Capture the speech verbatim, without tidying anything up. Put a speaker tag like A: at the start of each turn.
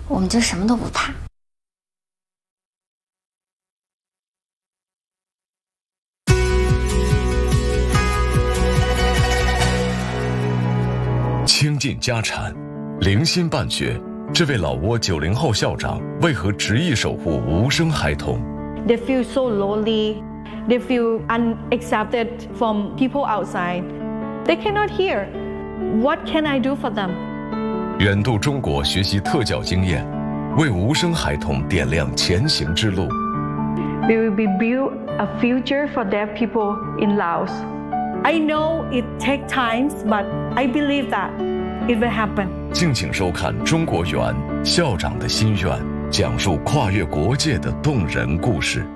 A: 我们就什么都不怕。
B: 倾尽家产，零薪办学，这位老挝九零后校长为何执意守护无声孩童？
C: They feel so lonely. They feel unaccepted from people outside. They cannot hear. What can I do for them?
B: 远渡中国学习特教经验，为无声孩童点亮前行之路。
C: We will be build a future for deaf people in Laos. I know it takes time, but I believe that it will happen.
B: 敬请收看《中国缘》校长的心愿，讲述跨越国界的动人故事。